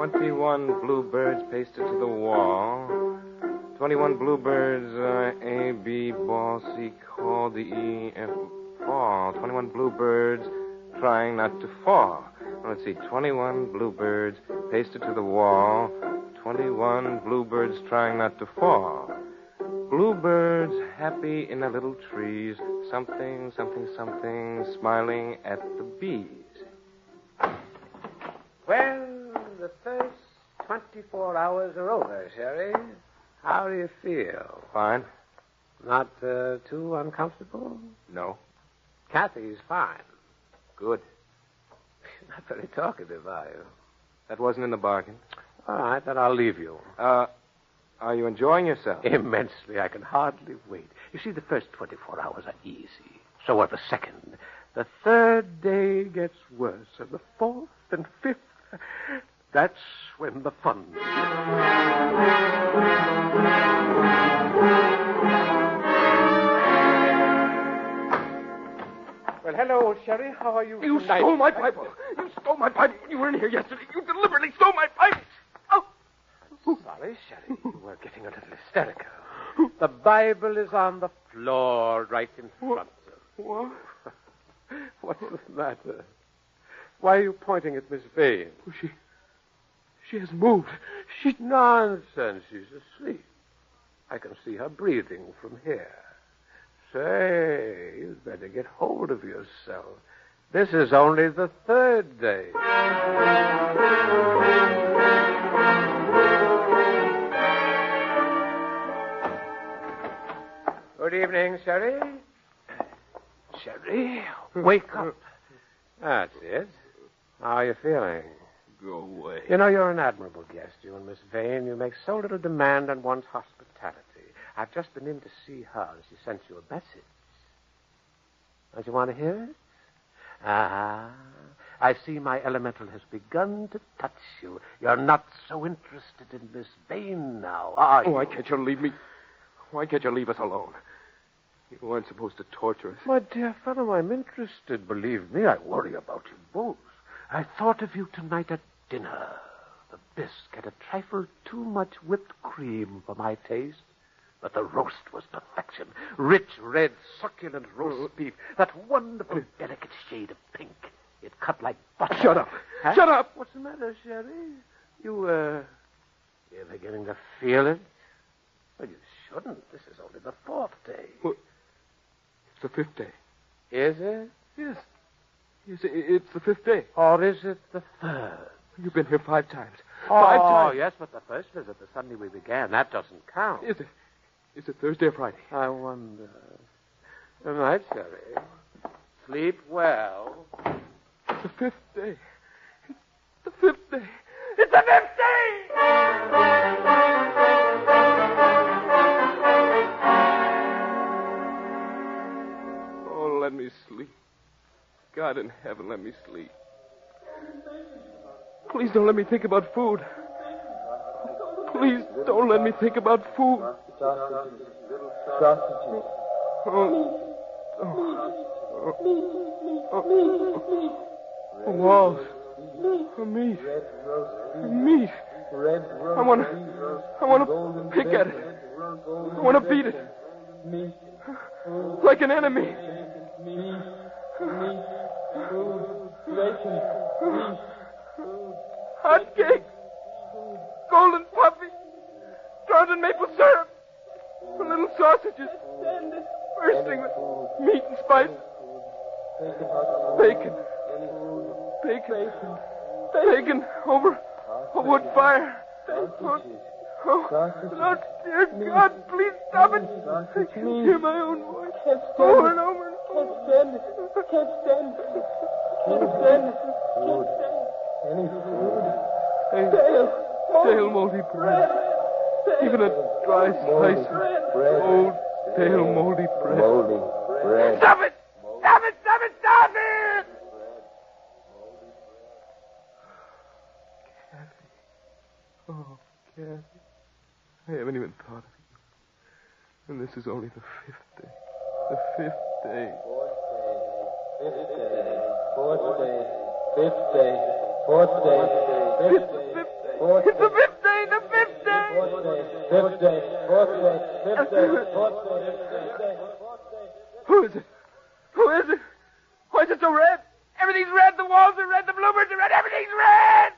21 bluebirds pasted to the wall. 21 bluebirds, A, B, ball, C, call, D, E, F, fall. 21 bluebirds trying not to fall. Let's see, 21 bluebirds pasted to the wall. 21 bluebirds trying not to fall. Bluebirds happy in their little trees. Something, something, something, smiling at the bees. Well, the first 24 hours are over, Sherry. How do you feel? Fine? Not too uncomfortable? No. Kathy's fine. Good. You're not very talkative, are you? That wasn't in the bargain. All right, then I'll leave you. Are you enjoying yourself? Immensely. I can hardly wait. You see, the first 24 hours are easy. So are the second. The third day gets worse, and the fourth and fifth, that's when the fun begins. Well, hello, Sherry. How are you You tonight? stole my pipe. You stole my pipe when you were in here yesterday. You deliberately stole my pipe. Oh. Sorry, Sherry. You were getting a little hysterical. The Bible is on the floor right in front of you. What? What's the matter? Why are you pointing at Miss Vane? She has moved. Nonsense. She's asleep. I can see her breathing from here. Say, you'd better get hold of yourself. This is only the third day. Good evening, Sherry. Sherry, wake up. That's it. How are you feeling? Go away. You know, you're an admirable guest, you and Miss Vane. You make so little demand on one's hospitality. I've just been in to see her, and she sent you a message. Don't you want to hear it? I see my elemental has begun to touch you. You're not so interested in Miss Vane now, are you? Why can't you leave me? Why can't you leave us alone? You weren't supposed to torture us. My dear fellow, I'm interested. Believe me, I worry about you both. I thought of you tonight at dinner. The bisque had a trifle too much whipped cream for my taste. But the roast was perfection. Rich, red, succulent roast beef. That wonderful, delicate shade of pink. It cut like butter. Shut up. Huh? Shut up. What's the matter, Sherry? You're beginning to feel it? Well, you shouldn't. This is only the fourth day. Well, it's the fifth day. Is it? Yes. Yes, it's the fifth day. Or is it the third? You've been here 5 times. Oh, 5 times. yes, but the first visit, the Sunday we began, that doesn't count. Is it Thursday or Friday? I wonder. Good night, Sherry. Sleep well. It's the fifth day. It's the fifth day. It's the fifth day! Oh, let me sleep. God in heaven, let me sleep. Please don't let me think about food. Please don't let me think about food. Sausages. Walls. Meat. Meat. I want to pick at it. I want to beat it. Like an enemy. Hot cake. Golden puffy. Drowned in maple syrup. Little sausages. Bursting with meat and spice. Bacon. Bacon over a wood fire. Oh, dear God, please stop it. I can't hear my own voice. Over and over and over. Can't stand it. Any food? Stale moldy bread. Even a dry slice of old, stale moldy bread. Moldy bread. Stop it! Stop it! Stop it! Stop it! Kathy. Oh, Kathy. I haven't even thought of you. And this is only the fifth day. The fifth day. Fourth day. Fifth day. Fourth day. Fifth day. fifth day, fourth day, fifth day, fourth day, fifth day. Who is it? Who is it? Why is it so red? Everything's red. The walls are red. The bluebirds are red. Everything's red.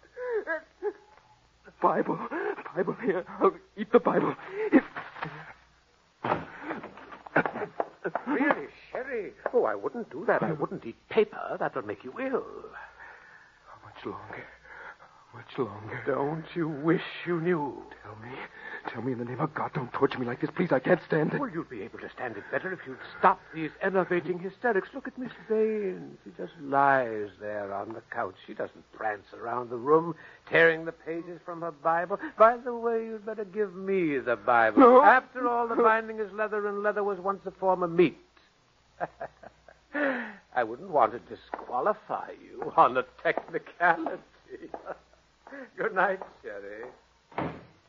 Bible. Bible here. I'll eat the Bible. Really, Sherry? Oh, I wouldn't do that. I wouldn't eat paper. That'll make you ill. How much longer? How much longer? Don't you wish you knew? Tell me. Tell me in the name of God. Don't torture me like this, please. I can't stand it. Well, you'd be able to stand it better if you'd stop these enervating hysterics. Look at Miss Vane. She just lies there on the couch. She doesn't prance around the room, tearing the pages from her Bible. By the way, you'd better give me the Bible. No. After all, the binding is leather, and leather was once a form of meat. I wouldn't want to disqualify you on a technicality. Good night, Sherry.